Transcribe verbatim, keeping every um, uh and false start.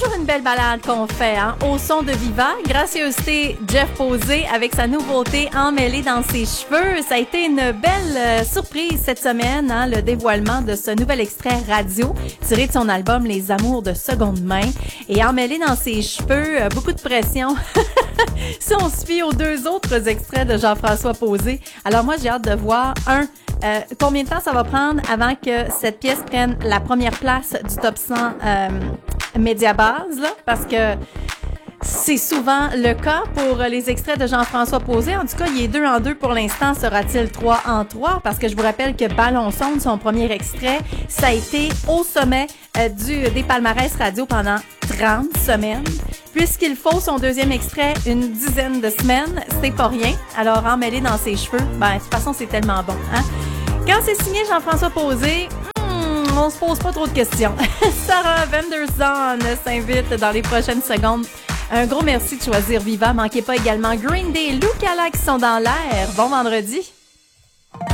toujours une belle balade qu'on fait, hein, au son de Viva. Gracieuseté Jeff Posé avec sa nouveauté emmêlée dans ses cheveux. Ça a été une belle euh, surprise cette semaine, hein, le dévoilement de ce nouvel extrait radio tiré de son album Les Amours de seconde main. Et emmêlé dans ses cheveux, euh, beaucoup de pression. Si on se fie aux deux autres extraits de Jean-François Posé. Alors moi, j'ai hâte de voir, un, euh, combien de temps ça va prendre avant que cette pièce prenne la première place du top cent euh, Mediabase, là, parce que c'est souvent le cas pour les extraits de Jean-François Posé. En tout cas, il est deux en deux pour l'instant. Sera-t-il trois en trois? Parce que je vous rappelle que Ballon Sonde, son premier extrait, ça a été au sommet euh, du, des palmarès radio pendant trente semaines. Puisqu'il faut son deuxième extrait une dizaine de semaines, c'est pas rien. Alors, emmêlé dans ses cheveux, ben, de toute façon, c'est tellement bon, hein? Quand c'est signé Jean-François Posé, hmm, on se pose pas trop de questions. Sarah Vanderzon s'invite dans les prochaines secondes. Un gros merci de choisir Viva. Manquez pas également Green Day, Lou Cala qui sont dans l'air. Bon vendredi!